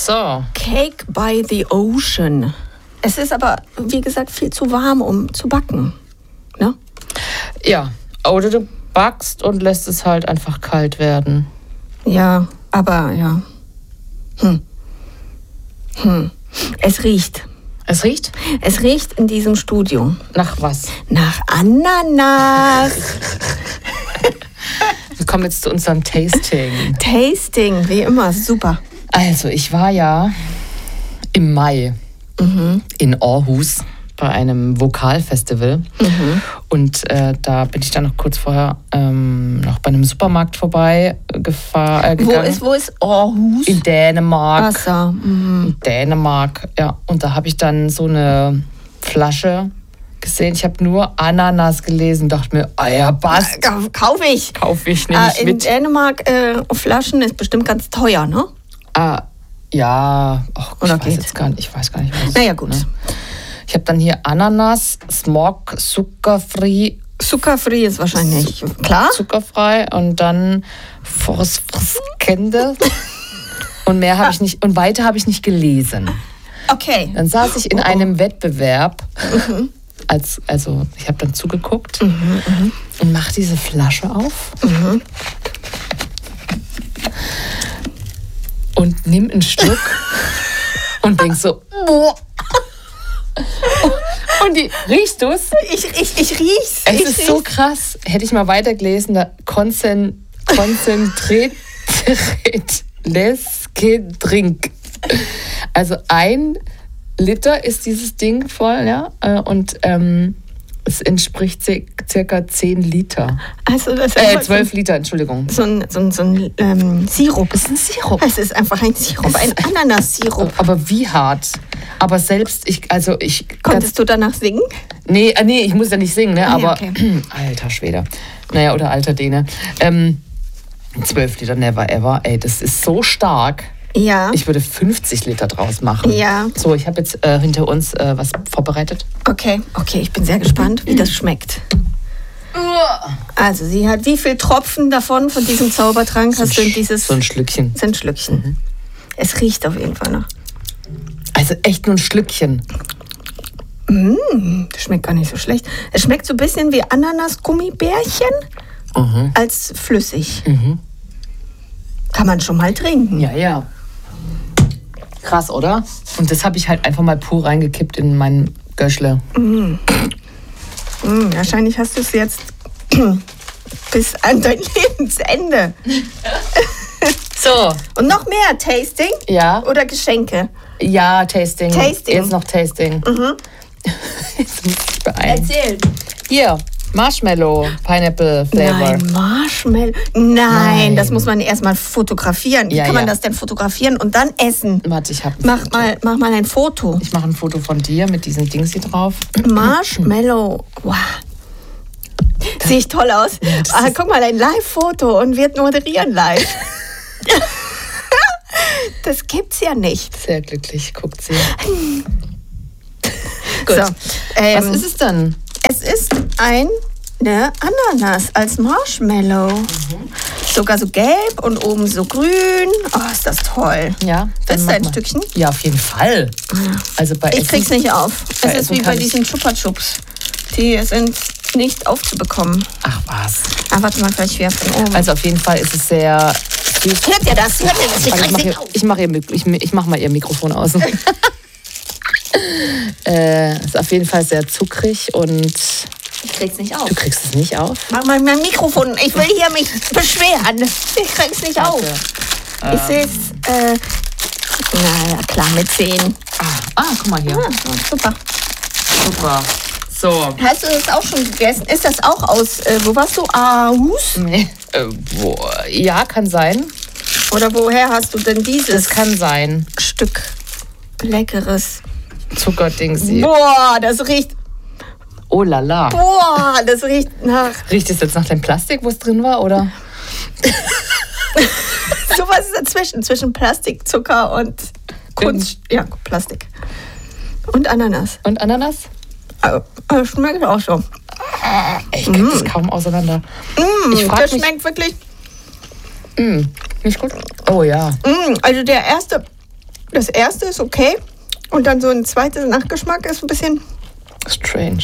so. Cake by the Ocean. Es ist aber, wie gesagt, viel zu warm, um zu backen. Ne? Ja, oder du backst und lässt es halt einfach kalt werden. Ja, aber ja. Es riecht. Es riecht? Es riecht in diesem Studio. Nach was? Nach Ananas. Wir kommen jetzt zu unserem Tasting. Tasting, wie immer, super. Also, ich war ja im Mai in Aarhus bei einem Vokalfestival. Und da bin ich dann noch kurz vorher noch bei einem Supermarkt vorbei gegangen. Wo ist Aarhus? In Dänemark. Ach so. In Dänemark, ja. Und da habe ich dann so eine Flasche gesehen. Ich habe nur Ananas gelesen, dachte mir, ja, passt. Kaufe ich. Kaufe ich, nehme ich in mit. Dänemark Flaschen ist bestimmt ganz teuer, ne? Ja, ich weiß geht? jetzt gar nicht, was. Naja, gut. Ne? Ich habe dann hier Ananas, Smog, zuckerfrei. Zuckerfrei ist wahrscheinlich klar. Zuckerfrei und dann Phosphorskende. Und mehr habe ich nicht, und weiter habe ich nicht gelesen. Okay. Dann saß ich in einem Wettbewerb. Also ich habe dann zugeguckt und mache diese Flasche auf und nimm einen Schluck und denk so, boah. Und riechst du es? Ich riech's. Es ist so krass. Hätte ich mal weitergelesen, da konzentriert Drink. Also 1 Liter ist dieses Ding voll, ja. Und es entspricht circa 10 Liter. Also das ist 12 Liter, Entschuldigung. So ein Sirup. Es ist ein Sirup. Es ist einfach ein Sirup, ein Ananassirup. Aber wie hart. Aber selbst, Konntest du danach singen? Nee, ich muss ja nicht singen, ne? Aber okay. Alter Schwede. Naja, oder alter Däne. 12 Liter, never ever. Ey, das ist so stark. Ja. Ich würde 50 Liter draus machen. Ja. So, ich habe jetzt hinter uns was vorbereitet. Okay, ich bin sehr gespannt, wie das schmeckt. Also, sie hat wie viel Tropfen davon, von diesem Zaubertrank hast du in dieses... So ein Schlückchen. So ein Schlückchen. Es riecht auf jeden Fall noch. Also echt nur ein Schlückchen. Das schmeckt gar nicht so schlecht. Es schmeckt so ein bisschen wie Ananas-Gummibärchen als flüssig. Kann man schon mal trinken. Ja. Krass, oder? Und das habe ich halt einfach mal pur reingekippt in meinen Göschle. Wahrscheinlich hast du es jetzt bis an dein Lebensende. So. Und noch mehr Tasting? Ja. Oder Geschenke? Ja, Tasting. Tasting. Jetzt noch Tasting. Jetzt muss ich beeilen. Erzähl. Hier, Marshmallow, Pineapple Flavor. Nein, Marshmallow. Nein, das muss man erstmal fotografieren. Wie kann man das denn fotografieren und dann essen? Warte, ich habe Mach mal ein Foto. Ich mache ein Foto von dir mit diesem Dings hier drauf. Marshmallow. Wow. Sehe ich toll aus? Ja, guck mal, ein Live-Foto und wird moderieren live. Das gibt's ja nicht. Sehr glücklich, guckt sie. Gut. So, was ist es dann? Es ist eine Ananas als Marshmallow. Sogar so gelb und oben so grün. Oh, ist das toll. Ja. Willst du ein Stückchen? Ja, auf jeden Fall. Also bei Ich krieg's nicht auf. Es ist wie bei kann diesen Chupa Chups. Die sind nicht aufzubekommen. Ach was. Warte mal, vielleicht wieder von oben. Also auf jeden Fall ist es sehr süß. Hört ihr das? Ich mach mal ihr Mikrofon aus. Ist auf jeden Fall sehr zuckrig und Ich krieg's nicht auf. du kriegst es nicht auf. Mach mal mein Mikrofon. Ich will hier mich beschweren. Ich krieg's nicht auf. Ich seh's. Na klar, mit 10. Guck mal hier. Super. Super. So. Hast du das auch schon gegessen? Ist das auch aus, wo warst du? Aarhus? Nee. Ja, kann sein. Oder woher hast du denn dieses Das kann sein. Stück leckeres? Zuckerdings. Boah, das riecht. Oh la la. Boah, das riecht nach. Riecht es jetzt nach dem Plastik, wo es drin war, oder? Sowas ist dazwischen, zwischen Plastik, Zucker und Kunst. Ja, Plastik. Und Ananas. Und Ananas? Schmeckt auch so. Ich krieg das kaum auseinander. Ich frag Das mich, schmeckt wirklich. nicht gut? Oh ja. Also der erste Das erste ist okay. Und dann so ein zweiter Nachgeschmack ist ein bisschen Strange.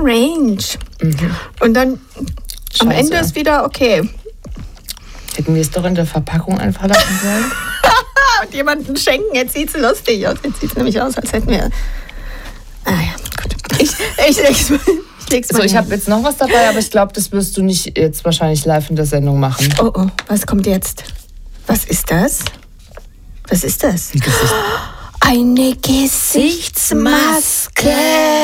Und dann am Scheiße. Ende ist wieder okay. Hätten wir es doch in der Verpackung einfach lassen sollen? Und jemanden schenken, jetzt sieht es lustig aus. Jetzt sieht es nämlich aus, als hätten wir... Ah ja, gut. Ich leg's mal So, ich hin. habe jetzt noch was dabei, aber ich glaube, das wirst du nicht jetzt wahrscheinlich live in der Sendung machen. Oh, was kommt jetzt? Was ist das? Was ist das? Ein Gesicht. Eine Gesichtsmaske.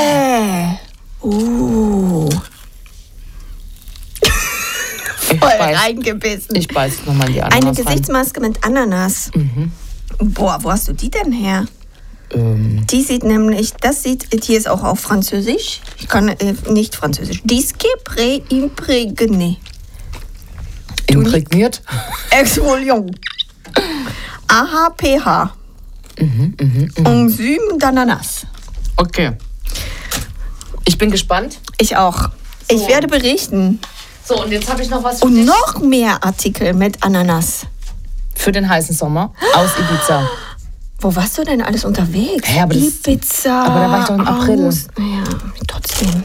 Ich Voll beiß- reingebissen. Ich beiß nochmal in die Ananas Eine rein. Gesichtsmaske mit Ananas. Boah, wo hast du die denn her? Die sieht nämlich, hier ist auch auf Französisch. Ich kann nicht Französisch. Disque pré-imprégné. Imprägniert? Exfoliant. AHPH. Enzyme d'Ananas. Okay. Ich bin gespannt. Ich auch. Ich werde berichten. So, und jetzt habe ich noch was für Und dich. noch mehr Artikel mit Ananas. Für den heißen Sommer aus Ibiza. Wo warst du denn alles unterwegs? Ja, aber das- Ibiza. aber da war ich doch im April. Ja, trotzdem.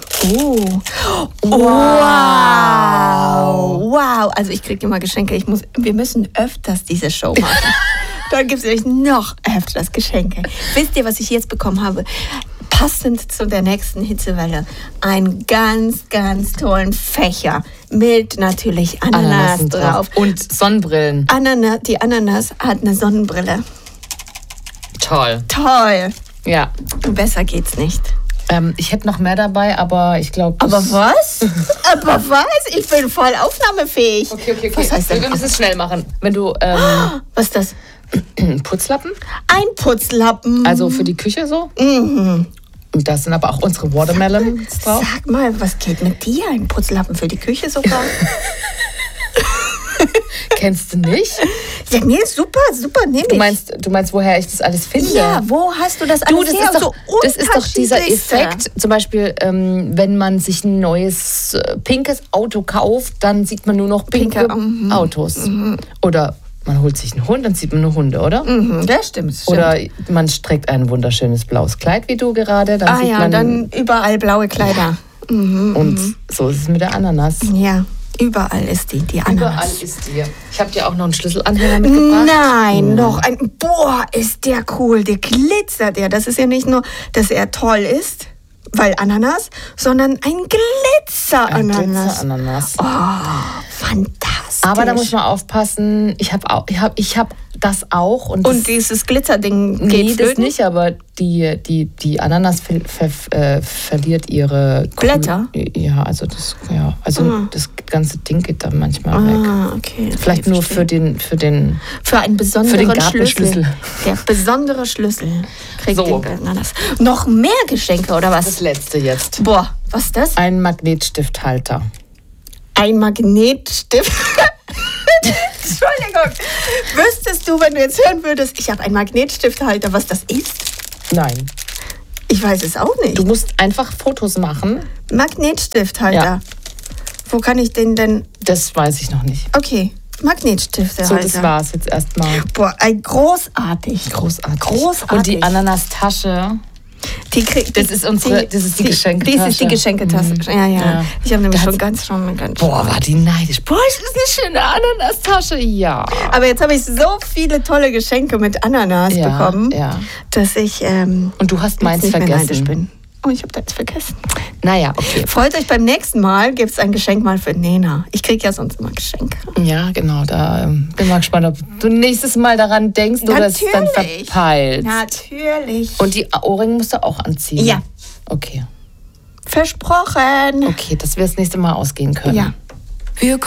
Wow. Also ich kriege immer Geschenke. Wir müssen öfters diese Show machen. Dann gibt es nämlich noch öfters Geschenke. Wisst ihr, was ich jetzt bekommen habe? Passend zu der nächsten Hitzewelle. Einen ganz, ganz tollen Fächer mit natürlich Ananas Ananasen drauf. Und Sonnenbrillen. Die Ananas hat eine Sonnenbrille. Toll. Toll. Ja. Besser geht's nicht. Ich hätte noch mehr dabei, aber ich glaube... Aber was? Ich bin voll aufnahmefähig. Okay. Was heißt denn? Wir müssen es schnell machen. Wenn du Was ist das? Putzlappen, Ein Putzlappen. also für die Küche so. Mhm. Und da sind aber auch unsere Watermelons drauf. Sag mal, was geht mit dir? Ein Putzlappen für die Küche sogar? Kennst du nicht? Ja, nee, super, nehme Du ich. meinst, woher ich das alles finde? Ja, wo hast du das alles Du, das her? ist, doch, das ist doch dieser unterschiedlichste. Effekt. Zum Beispiel, wenn man sich ein neues pinkes Auto kauft, dann sieht man nur noch pinke Autos. Oder man holt sich einen Hund, dann sieht man nur Hunde, oder? Das stimmt. Oder man streckt ein wunderschönes blaues Kleid, wie du gerade. Dann sieht man dann überall blaue Kleider. Und so ist es mit der Ananas. Ja, überall ist die Ananas. Überall ist die. Ich habe dir auch noch einen Schlüsselanhänger mitgebracht. Nein, noch ein. Boah, ist der cool. Der glitzert ja. Das ist ja nicht nur, dass er toll ist, weil Ananas, sondern ein Glitzer-Ananas. Glitzer-Ananas. Oh, fantastisch. Aber da muss man aufpassen. Ich hab das auch. Und dieses Glitzerding nee, geht das flöten? nicht, aber die Ananas verliert ihre Blätter? Ja, also das ganze Ding geht da manchmal weg. Ah, okay. Vielleicht nur für den Für einen besonderen Gartenschlüssel. Der besondere Schlüssel kriegt So. den Ananas. Noch mehr Geschenke oder was? das letzte jetzt. Boah, was ist das? Ein Magnetstifthalter. Ein Magnetstift. Entschuldigung. Wüsstest du, wenn du jetzt hören würdest, ich habe einen Magnetstifthalter, was das ist? Nein. Ich weiß es auch nicht. Du musst einfach Fotos machen. Magnetstifthalter. Ja. Wo kann ich den denn? Das weiß ich noch nicht. Okay, Magnetstifthalter. So, das war's jetzt erstmal. Boah, großartig. Großartig. Und die Ananastasche. Das ist die Geschenketasche. Das ist die Geschenketasche. Ja. Ja. Ich habe nämlich Da schon ganz Boah, war die neidisch. Boah, das ist eine schöne Ananastasche. Ja. Aber jetzt habe ich so viele tolle Geschenke mit Ananas bekommen, Ja. dass ich Und du hast meins jetzt nicht mehr neidisch vergessen. bin. Oh, ich habe deins vergessen. Naja, okay. Freut euch, beim nächsten Mal gibt es ein Geschenk mal für Nena. Ich kriege ja sonst immer Geschenke. Ja, genau. Da bin mal gespannt, ob du nächstes Mal daran denkst oder es dann Natürlich. verpeilst. Natürlich. Und die Ohrringe musst du auch anziehen. Ja. Okay. Versprochen. Okay, dass wir das nächste Mal ausgehen können. Ja. Wir